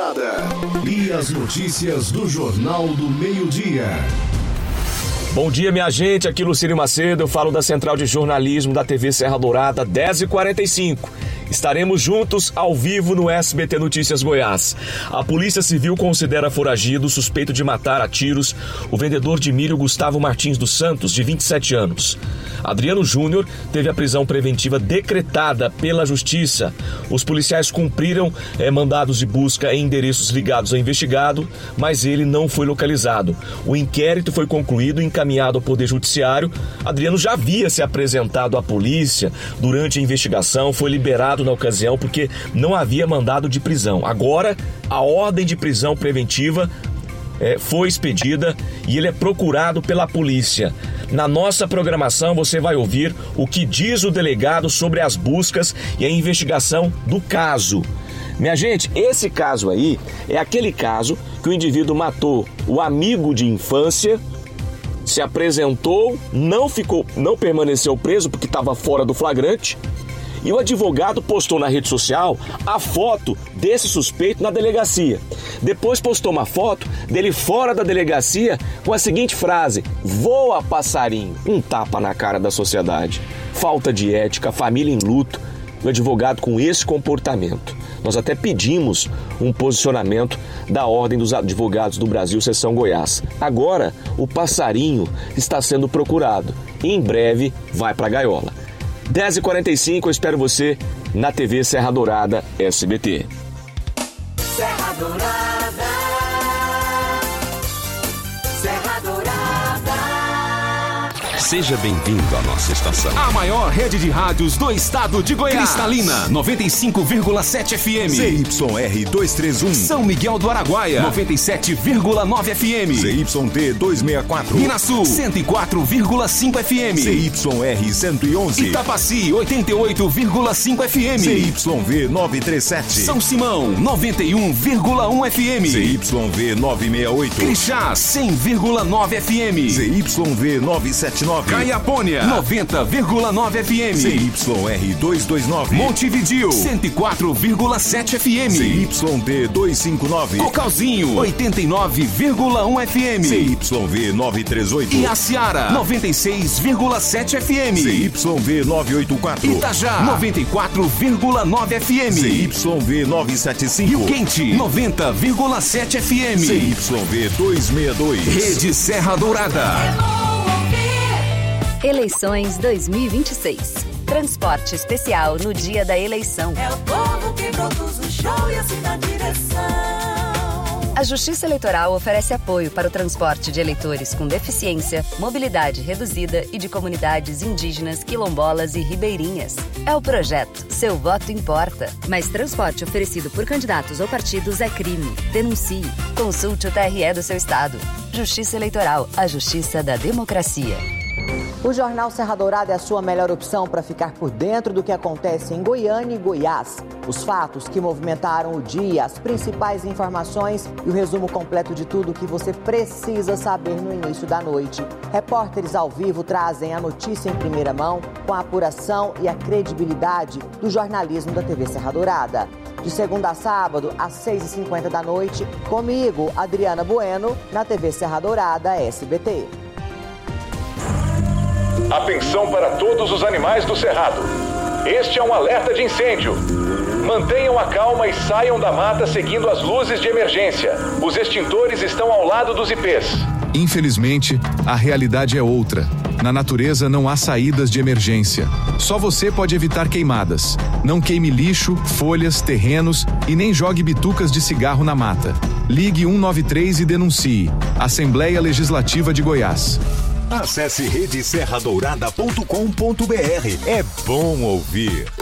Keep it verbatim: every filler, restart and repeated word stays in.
Dourada. E as notícias do Jornal do Meio-Dia. Bom dia, minha gente. Aqui Lucílio Macedo. Eu falo da Central de Jornalismo da T V Serra Dourada, dez e quarenta e cinco. Estaremos juntos ao vivo no S B T Notícias Goiás. A Polícia Civil considera foragido suspeito de matar a tiros o vendedor de milho Gustavo Martins dos Santos, de vinte e sete anos. Adriano Júnior teve a prisão preventiva decretada pela Justiça. Os policiais cumpriram eh, mandados de busca em endereços ligados ao investigado, mas ele não foi localizado. O inquérito foi concluído e encaminhado ao Poder Judiciário. Adriano já havia se apresentado à polícia durante a investigação, foi liberado na ocasião porque não havia mandado de prisão. Agora, a ordem de prisão preventiva é, foi expedida e ele é procurado pela polícia. Na nossa programação você vai ouvir o que diz o delegado sobre as buscas e a investigação do caso. Minha gente, esse caso aí é aquele caso que o indivíduo matou o amigo de infância, se apresentou, não ficou, não permaneceu preso porque estava fora do flagrante. E o advogado postou na rede social a foto desse suspeito na delegacia. Depois postou uma foto dele fora da delegacia com a seguinte frase: voa, passarinho. Um tapa na cara da sociedade. Falta de ética, família em luto. O advogado com esse comportamento. Nós até pedimos um posicionamento da Ordem dos Advogados do Brasil, Seção Goiás. Agora, o passarinho está sendo procurado e em breve vai para a gaiola. dez e quarenta e cinco, eu espero você na T V Serra Dourada S B T. Serra Dourada, Serra Dourada. Seja bem-vindo à nossa estação. A maior rede de rádios do estado de Goiás. Cristalina, noventa e cinco vírgula sete F M. Z Y R duzentos e trinta e um. São Miguel do Araguaia, noventa e sete vírgula nove F M. Z Y T duzentos e sessenta e quatro. Minas Sul, cento e quatro vírgula cinco F M. Z Y R cento e onze. Itapaci, oitenta e oito vírgula cinco F M. Z Y V novecentos e trinta e sete. São Simão, noventa e um vírgula um F M. Z Y V novecentos e sessenta e oito. Crixás, cem vírgula nove F M. Z Y V novecentos e setenta e nove. Caiapônia, noventa vírgula nove F M. Z Y R duzentos e vinte e nove. Montevidéu, cento e quatro vírgula sete F M. Z Y T duzentos e cinquenta e nove. Cocalzinho, oitenta e nove vírgula um F M. Z Y V novecentos e trinta e oito. Iaciara, noventa e seis vírgula sete F M. Z Y V novecentos e oitenta e quatro. Itajá, noventa e quatro vírgula nove F M. Z Y V novecentos e setenta e cinco. Rio Quente, noventa vírgula sete F M. Z Y V duzentos e sessenta e dois. Rede Serra Dourada. Eleições dois mil e vinte e seis. Transporte especial no dia da eleição. É o povo que produz o show e assina a direção. A Justiça Eleitoral oferece apoio para o transporte de eleitores com deficiência, mobilidade reduzida e de comunidades indígenas, quilombolas e ribeirinhas. É o projeto Seu Voto Importa. Mas transporte oferecido por candidatos ou partidos é crime. Denuncie. Consulte o T R E do seu estado. Justiça Eleitoral, a justiça da democracia. O Jornal Serra Dourada é a sua melhor opção para ficar por dentro do que acontece em Goiânia e Goiás. Os fatos que movimentaram o dia, as principais informações e o resumo completo de tudo que você precisa saber no início da noite. Repórteres ao vivo trazem a notícia em primeira mão com a apuração e a credibilidade do jornalismo da T V Serra Dourada. De segunda a sábado, às seis e cinquenta da noite, comigo, Adriana Bueno, na T V Serra Dourada S B T. Atenção para todos os animais do cerrado. Este é um alerta de incêndio. Mantenham a calma e saiam da mata seguindo as luzes de emergência. Os extintores estão ao lado dos ipês. Infelizmente, a realidade é outra. Na natureza não há saídas de emergência. Só você pode evitar queimadas. Não queime lixo, folhas, terrenos e nem jogue bitucas de cigarro na mata. Ligue um nove três e denuncie. Assembleia Legislativa de Goiás. Acesse rede serra dourada ponto com ponto br. É bom ouvir.